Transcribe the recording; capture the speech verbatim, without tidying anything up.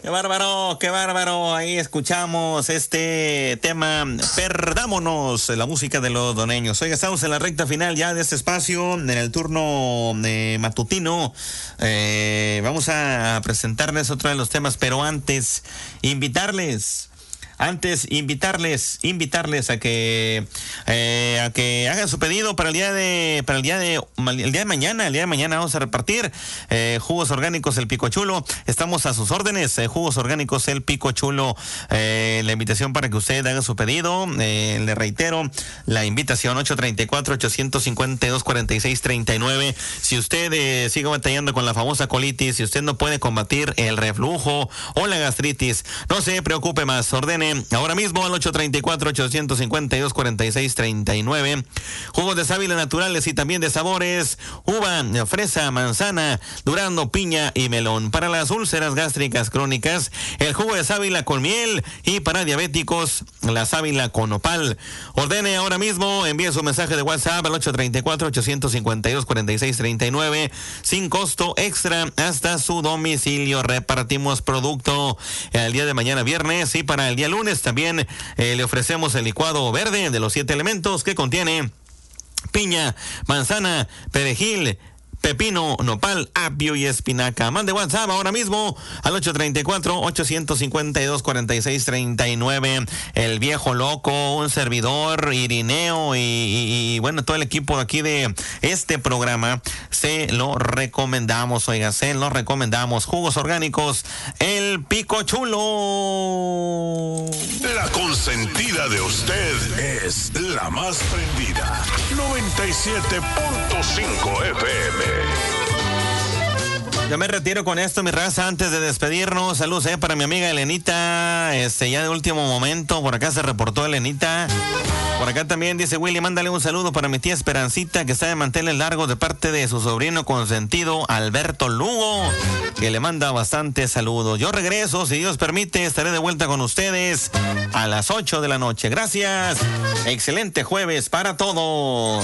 Qué bárbaro, qué bárbaro. Ahí escuchamos este tema, Perdámonos, la música de los doneños. Oiga, estamos en la recta final ya de este espacio, en el turno eh, matutino. Eh, vamos a presentarles otro de los temas, pero antes, invitarles... Antes, invitarles, invitarles a que eh, a que hagan su pedido para el día de para el día de el día de mañana. El día de mañana vamos a repartir eh, jugos orgánicos El Pico Chulo. Estamos a sus órdenes. Eh, jugos orgánicos El Pico Chulo. Eh, la invitación para que usted haga su pedido. Eh, le reitero la invitación ocho treinta y cuatro, ochocientos cincuenta y dos, cuarenta y seis treinta y nueve. Si usted eh, sigue batallando con la famosa colitis, si usted no puede combatir el reflujo o la gastritis, no se preocupe más. Ordene ahora mismo al ocho treinta y cuatro, ochocientos cincuenta y dos, cuarenta y seis treinta y nueve. Jugos de sábila naturales y también de sabores: uva, fresa, manzana, durazno, piña y melón. Para las úlceras gástricas crónicas, el jugo de sábila con miel, y para diabéticos, la sábila con nopal. Ordene ahora mismo, envíe su mensaje de WhatsApp al ocho treinta y cuatro, ochocientos cincuenta y dos, cuarenta y seis treinta y nueve, sin costo extra hasta su domicilio. Repartimos producto el día de mañana viernes, y para el día lunes también eh, le ofrecemos el licuado verde de los siete elementos, que contiene piña, manzana, perejil, pepino, nopal, apio y espinaca. Mande WhatsApp ahora mismo al ocho treinta y cuatro, ochocientos cincuenta y dos, cuarenta y seis treinta y nueve. El viejo loco, un servidor, Irineo y, y, y bueno, todo el equipo de aquí de este programa, se lo recomendamos, oiga, se lo recomendamos. Jugos orgánicos El Pico Chulo. La consentida de usted es la más prendida. noventa y siete punto cinco F M. Yo me retiro con esto, mi raza, antes de despedirnos. Saludos eh, para mi amiga Elenita, este, ya de último momento, por acá se reportó Elenita. Por acá también dice Willy, mándale un saludo para mi tía Esperancita, que está de manteles largos, de parte de su sobrino consentido, Alberto Lugo, que le manda bastante saludos. Yo regreso, si Dios permite, estaré de vuelta con ustedes a las ocho de la noche. Gracias, excelente jueves para todos.